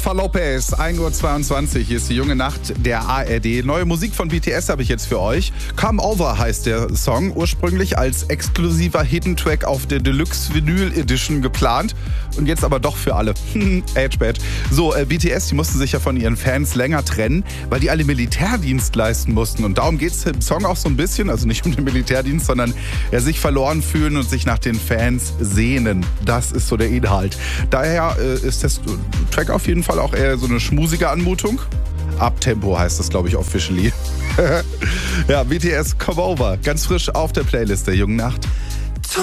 Jennifer Lopez, 1:22 Uhr. Hier ist die junge Nacht der ARD. Neue Musik von BTS habe ich jetzt für euch. Come Over heißt der Song, ursprünglich als exklusiver Hidden Track auf der Deluxe Vinyl Edition geplant und jetzt aber doch für alle. Age bad. So, BTS, die mussten sich ja von ihren Fans länger trennen, weil die alle Militärdienst leisten mussten. Und darum geht es im Song auch so ein bisschen, also nicht um den Militärdienst, sondern sich verloren fühlen und sich nach den Fans sehnen. Das ist so der Inhalt. Daher ist das Track auf jeden Fall auch eher so eine schmusige Anmutung. Abtempo heißt das, glaube ich, officially. Ja, BTS Come Over, ganz frisch auf der Playlist der jungen Nacht.